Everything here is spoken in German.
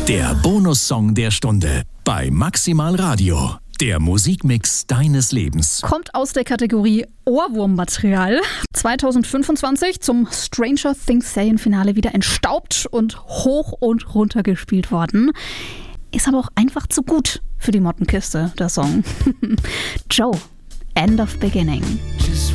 Der Bonussong der Stunde bei Maximal Radio. Der Musikmix deines Lebens. Kommt aus der Kategorie Ohrwurmmaterial. 2025 zum Stranger Things Serienfinale wieder entstaubt und hoch und runter gespielt worden. Ist aber auch einfach zu gut für die Mottenkiste, der Song. Joe, End of Beginning.